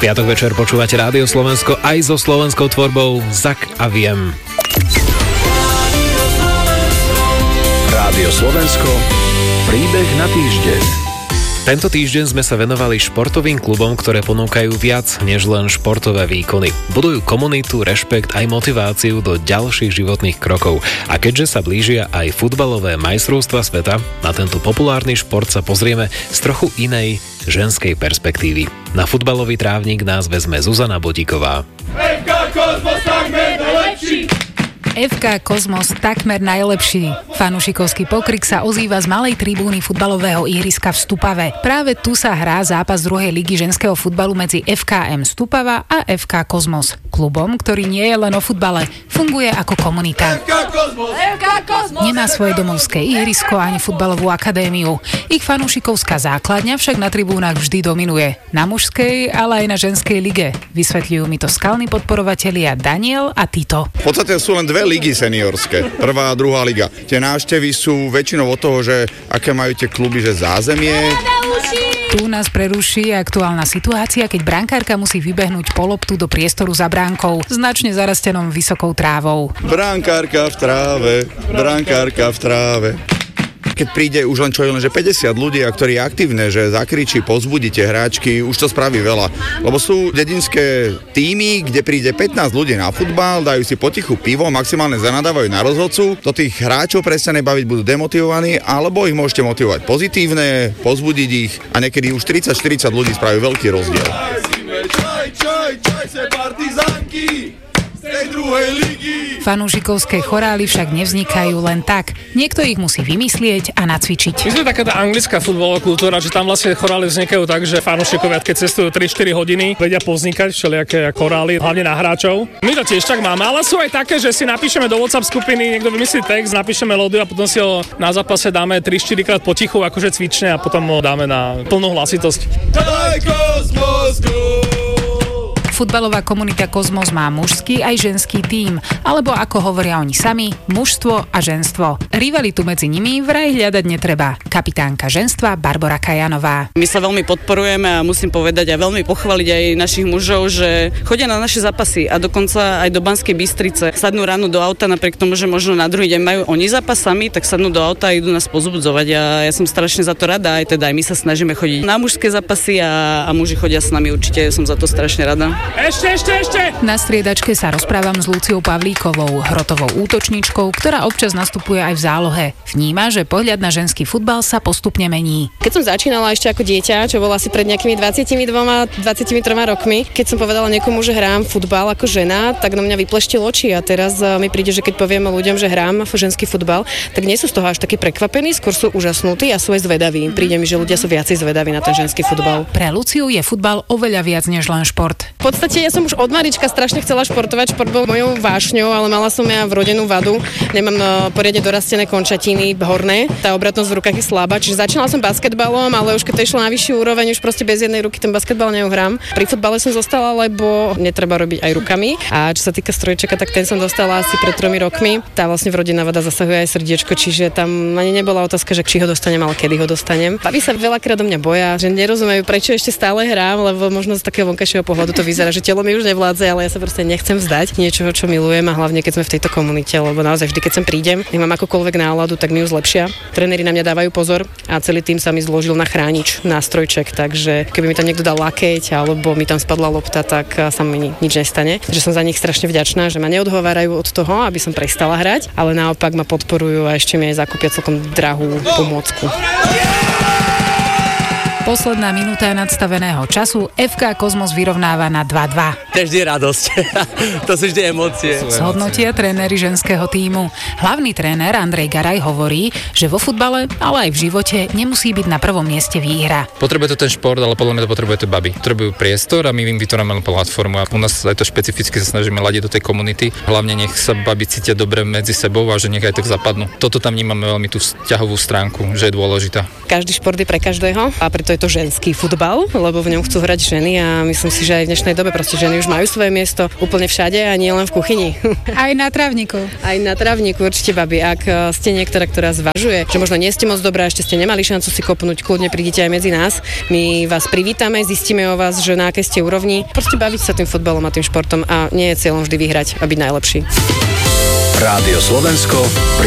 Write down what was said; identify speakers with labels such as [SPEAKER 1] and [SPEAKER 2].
[SPEAKER 1] Piatok večer počúvate Rádio Slovensko aj so slovenskou tvorbou Zak a Viem.
[SPEAKER 2] Rádio Slovensko, príbeh na týždeň.
[SPEAKER 1] Tento týždeň sme sa venovali športovým klubom, ktoré ponúkajú viac než len športové výkony. Budujú komunitu, rešpekt aj motiváciu do ďalších životných krokov. A keďže sa blížia aj futbalové majstrovstvá sveta, na tento populárny šport sa pozrieme z trochu inej ženskej perspektívy. Na futbalový trávnik nás vezme Zuzana Bodíková.
[SPEAKER 3] FK Kozmos takmer najlepší. Fanúšikovský pokrik sa ozýva z malej tribúny futbalového ihriska v Stupave. Práve tu sa hrá zápas druhej ligy ženského futbalu medzi FKM Stupava a FK Kozmos. Klubom, ktorý nie je len o futbale, funguje ako komunita. Nemá svoje domovské ihrisko ani futbalovú akadémiu. Ich fanúšikovská základňa však na tribúnach vždy dominuje. Na mužskej, ale aj na ženskej lige. Vysvetľujú mi to skalní podporovatelia Daniel a Tito.
[SPEAKER 4] V podstate sú len dve ligy seniorské, prvá a druhá liga. Tie návštevy sú väčšinou od toho, že aké majú tie kluby, že zázemie.
[SPEAKER 3] Tu nás preruší aktuálna situácia, keď brankárka musí vybehnúť po loptu do priestoru za bránkou, značne zarastenom vysokou trávou.
[SPEAKER 4] Brankárka v tráve. Keď príde už len čo je len, že 50 ľudí, ktorí je aktívne, že zakričí, pozbudíte hráčky, už to spraví veľa. Lebo sú dedinské týmy, kde príde 15 ľudí na futbal, dajú si potichu pivo, maximálne zanadávajú na rozhodcu, to tých hráčov prestane baviť, budú demotivovaní, alebo ich môžete motivovať pozitívne, pozbudiť ich a niekedy už 30-40 ľudí spraví veľký rozdiel.
[SPEAKER 3] Fanúšikovské chorály však nevznikajú len tak. Niekto ich musí vymyslieť a nacvičiť.
[SPEAKER 5] My sme taká tá anglická futbalová kultúra, že tam vlastne chorály vznikajú tak, že fanúšikovia, keď cestujú 3-4 hodiny, vedia povznikať všelijaké chorály, hlavne na hráčov. My to tiež tak máme, ale sú aj také, že si napíšeme do WhatsApp skupiny, niekto vymyslí text, napíšeme melódiu a potom si ho na zápase dáme 3-4 krát potichu, akože cvične a potom ho dáme na plnú hlasitosť.
[SPEAKER 3] Futbalová komunita Kozmos má mužský aj ženský tím, alebo ako hovoria oni sami, mužstvo a ženstvo. Rivalitu medzi nimi vraj hľadať netreba. Kapitánka ženstva Barbora Kajanová.
[SPEAKER 6] My sa veľmi podporujeme a musím povedať a veľmi pochváliť aj našich mužov, že chodia na naše zápasy a dokonca aj do Banskej Bystrice. Sadnú ráno do auta, napriek tomu, že možno na druhý deň majú oni zápas sami, tak sadnú do auta a idú nás pozbudzovať a ja som strašne za to rada, aj teda aj my sa snažíme chodiť na mužské zápasy a muži chodia s nami, určite som za to strašne rada.
[SPEAKER 5] Ešte!
[SPEAKER 3] Na striedačke sa rozprávam s Luciou Pavlíkovou, hrotovou útočníčkou, ktorá občas nastupuje aj v zálohe. Vníma, že pohľad na ženský futbal sa postupne mení.
[SPEAKER 7] Keď som začínala ešte ako dieťa, čo bolo asi pred nejakými 22-23 rokmi, keď som povedala niekomu, že hrám futbal ako žena, tak na mňa vypleštil oči a teraz mi príde, že keď poviem ľuďom, že hrám ženský futbal, tak nie sú z toho až takí prekvapení, skôr sú úžasnutí a sú aj zvedaví. Príde mi, že ľudia sú viacej zvedaví na ten ženský futbal.
[SPEAKER 3] Pre Luciu je futbal oveľa viac než len šport.
[SPEAKER 7] V podstate ja som už od malička strašne chcela športovať, šport bol mojou vášňou, ale mala som ja vrodenú vadu. Nemám poriadne dorastené končatiny horné, tá obratnosť v rukách je slabá, čiže začínala som basketbalom, ale už keď to išlo na vyššiu úroveň, už proste bez jednej ruky ten basketbal neuhrám. Pri futbale som zostala, lebo netreba robiť aj rukami. A čo sa týka strojčeka, tak ten som dostala asi pred 3 rokmi. Tá vlastne vrodená vada zasahuje aj srdiečko, čiže tam ani nebola otázka, že či ho dostanem, ale kedy ho dostanem. Baví sa veľakrát do mňa boja, že nerozumejú, prečo ešte stále hrám, lebo možno z takého vonkajšieho pohľadu to vyzerá, že telo mi už nevládze, ale ja sa proste nechcem vzdať niečoho, čo milujem a hlavne keď sme v tejto komunite, lebo naozaj vždy, keď sem prídem, nech mám akokoľvek náladu, tak mi ju zlepšia. Tréneri na mňa dávajú pozor a celý tým sa mi zložil na chránič, nástrojček, takže keby mi tam niekto dal lakeť alebo mi tam spadla lopta, tak sa mi nič nestane. Takže som za nich strašne vďačná, že ma neodhovárajú od toho, aby som prestala hrať, ale naopak ma podporujú a ešte mi aj zakúpia celkom drahú pomôcku.
[SPEAKER 3] Posledná minúta nadstaveného času FK Kozmos vyrovnáva na 2-2.
[SPEAKER 8] To je vždy radosť. To sú vždy emócie.
[SPEAKER 3] Zhodnotia tréneri ženského tímu. Hlavný tréner Andrej Garaj hovorí, že vo futbale, ale aj v živote nemusí byť na prvom mieste výhra.
[SPEAKER 9] Potrebuje to ten šport, ale podľa mňa to potrebuje to baby. Potrebujú priestor a my im vytvárame platformu a u nás aj to špecificky sa snažíme ladiť do tej komunity. Hlavne nech sa baby cítia dobre medzi sebou a že nech aj tak zapadnú. Toto tam vnímame veľmi tú vzťahovú stránku, že je dôležitá.
[SPEAKER 7] Každý šport je pre každého a preto je to ženský futbal, lebo v ňom chcú hrať ženy a myslím si, že aj v dnešnej dobe proste ženy už majú svoje miesto úplne všade a nie len v kuchyni.
[SPEAKER 3] Aj na trávniku.
[SPEAKER 7] Aj na trávniku, určite, babi. Ak ste niektorá, ktorá zvažuje, že možno nie ste moc dobrá, ešte ste nemali šancu si kopnúť, kľudne prídite aj medzi nás. My vás privítame, zistíme o vás, že na akej ste úrovni. Proste baviť sa tým futbalom a tým športom a nie je cieľom vždy vyhrať a byť najlepší.
[SPEAKER 2] Rádio Slovensko